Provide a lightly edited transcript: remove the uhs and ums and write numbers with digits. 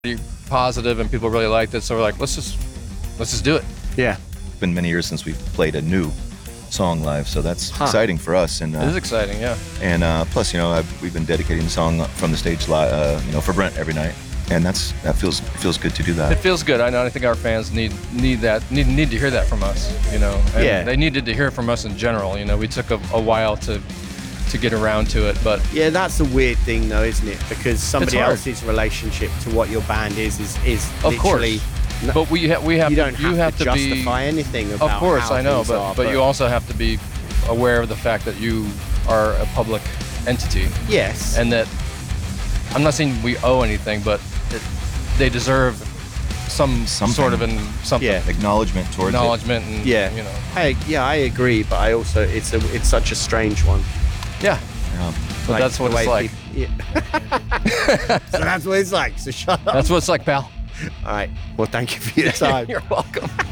pretty positive and people really liked it. So we're like, let's just do it. Yeah. It's been many years since we've played a new song live, so that's exciting for us. And It is exciting, yeah. and plus, we've been dedicating the song from the stage live, for Brent every night, and that feels good to do It that. feels good. I know. I think our fans need to hear that from us. And Yeah. they needed to hear it from us in general. We took a while to get around to it, but Yeah, that's a weird thing though, isn't it? Because somebody hard. else's relationship to what your band is of literally. course. But we have You don't you have to be justify anything about Of course, how I know, things are, but you also have to be aware of the fact that you are a public entity, yes, and that I'm not saying we owe anything, but they deserve something. Sort of something. Yeah. Acknowledgement towards Acknowledgement, and yeah, I agree, but I also it's such a strange one. yeah. it. Yeah. But that's what the it's way like. yeah. So that's what it's like. So shut up. That's what it's like, pal. All right. Well, thank you for your time. You're welcome.